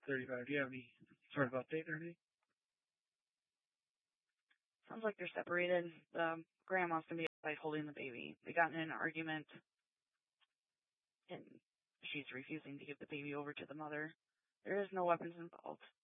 35. Do you have any sort of update or anything? Sounds like they're separated. The grandma's gonna be outside holding the baby. They got in an argument, and she's refusing to give the baby over to the mother. There is no weapons involved.